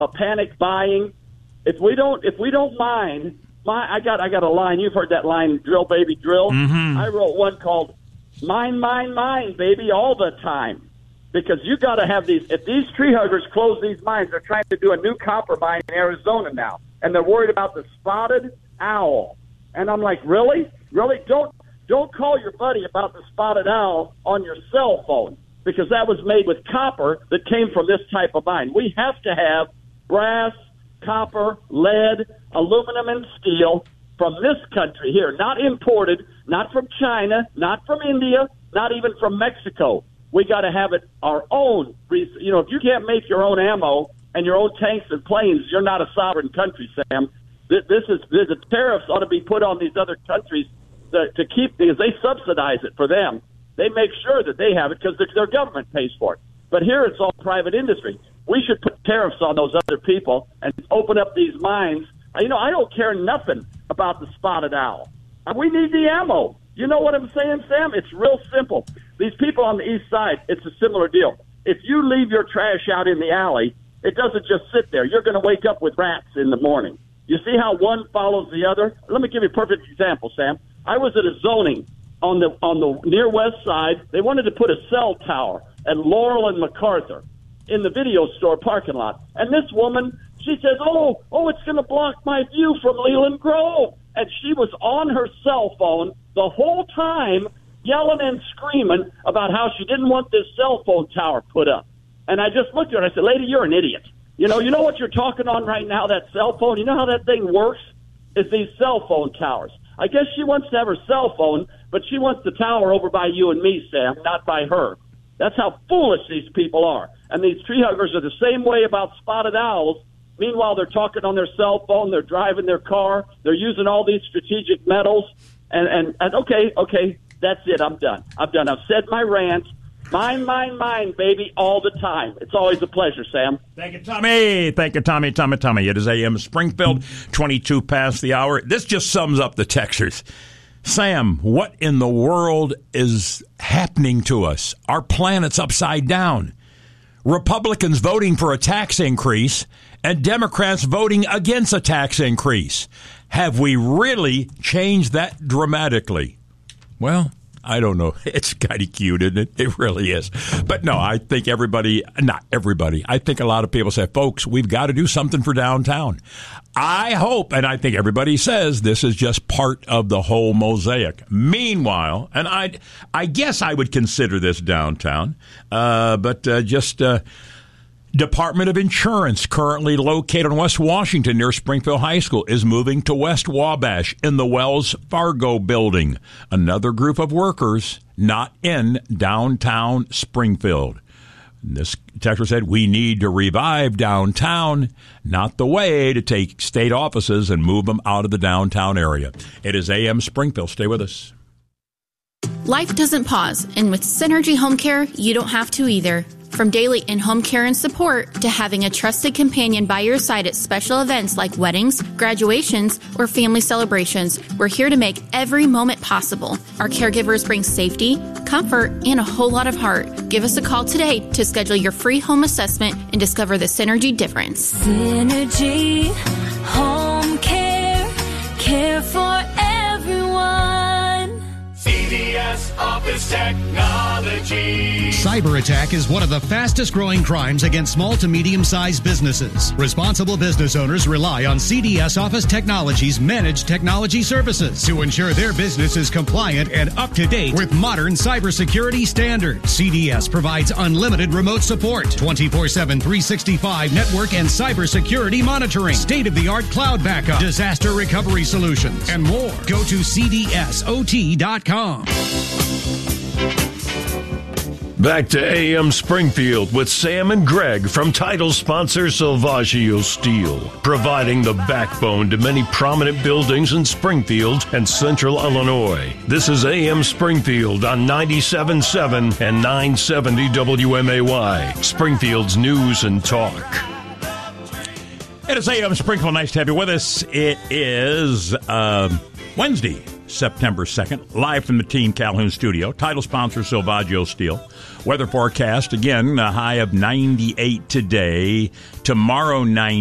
panic buying. If we don't mind, I got a line. You've heard that line, drill, baby, drill. Mm-hmm. I wrote one called mine, baby, all the time. Because you got to have these. If these tree huggers close these mines, they're trying to do a new copper mine in Arizona now, and they're worried about the spotted owl. And I'm like, really? Don't call your buddy about the spotted owl on your cell phone, because that was made with copper that came from this type of mine. We have to have brass, copper, lead, aluminum, and steel from this country here, not imported, not from China, not from India, not even from Mexico. We got to have it our own. You know, if you can't make your own ammo and your own tanks and planes, you're not a sovereign country, Sam. The tariffs ought to be put on these other countries to keep, because they subsidize it for them. They make sure that they have it because their government pays for it. But here it's all private industry. We should put tariffs on those other people and open up these mines. You know, I don't care nothing about the spotted owl. We need the ammo. You know what I'm saying, Sam? It's real simple. These people on the east side, it's a similar deal. If you leave your trash out in the alley, it doesn't just sit there. You're going to wake up with rats in the morning. You see how one follows the other? Let me give you a perfect example, Sam. I was at a zoning on the near west side. They wanted to put a cell tower at Laurel and MacArthur in the video store parking lot. And this woman, she says, oh, it's going to block my view from Leland Grove. And she was on her cell phone the whole time yelling and screaming about how she didn't want this cell phone tower put up. And I just looked at her and I said, lady, you're an idiot. You know what you're talking on right now, that cell phone? You know how that thing works? It's these cell phone towers. I guess she wants to have her cell phone, but she wants the tower over by you and me, Sam, not by her. That's how foolish these people are. And these tree huggers are the same way about spotted owls. Meanwhile, they're talking on their cell phone, they're driving their car, they're using all these strategic metals. And okay, that's it. I'm done. I've said my rant. Mine, baby, all the time. It's always a pleasure, Sam. Thank you, Tommy. Tommy. It is AM Springfield, 22 past the hour. This just sums up the texters. Sam, what in the world is happening to us? Our planet's upside down. Republicans voting for a tax increase and Democrats voting against a tax increase. Have we really changed that dramatically? Well, I don't know. It's kind of cute, isn't it? It really is. But no, I think not everybody. I think a lot of people say, folks, we've got to do something for downtown. I hope, and I think everybody says this is just part of the whole mosaic. Meanwhile, and I guess I would consider this downtown, but Department of Insurance, currently located in West Washington near Springfield High School, is moving to West Wabash in the Wells Fargo building. Another group of workers not in downtown Springfield. This texter said, we need to revive downtown, not the way to take state offices and move them out of the downtown area. It is AM Springfield. Stay with us. Life doesn't pause, and with Synergy Home Care, you don't have to either. From daily in-home care and support to having a trusted companion by your side at special events like weddings, graduations, or family celebrations, we're here to make every moment possible. Our caregivers bring safety, comfort, and a whole lot of heart. Give us a call today to schedule your free home assessment and discover the Synergy difference. Synergy Home Care, care for everyone. CDS Office Technology. Cyber attack is one of the fastest growing crimes against small to medium-sized businesses. Responsible business owners rely on CDS Office Technology's managed technology services to ensure their business is compliant and up to date with modern cybersecurity standards. CDS provides unlimited remote support, 24/7, 365 network and cybersecurity monitoring, state-of-the-art cloud backup, disaster recovery solutions, and more. Go to cdsot.com. Back to AM Springfield with Sam and Greg from title sponsor Salvaggio Steel, providing the backbone to many prominent buildings in Springfield and Central Illinois. This is AM Springfield on 97.7 and 970 WMAY, Springfield's news and talk. It is AM Springfield. Nice to have you with us. It is Wednesday, September 2nd, live from the Team Calhoun studio. Title sponsor, Silvaggio Steel. Weather forecast, again, a high of 98 today. Tomorrow, 90.